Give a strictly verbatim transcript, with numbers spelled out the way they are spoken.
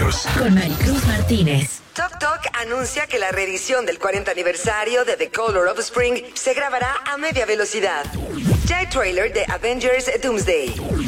Unidos. Con Maricruz Martínez. Tok Tok anuncia que la reedición del cuarenta aniversario de The Color of Spring se grabará a media velocidad. Ya hay trailer de Avengers Doomsday.